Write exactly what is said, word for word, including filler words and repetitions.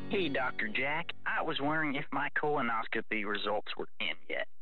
Hey, Doctor Jack. I was wondering if my colonoscopy results were in yet.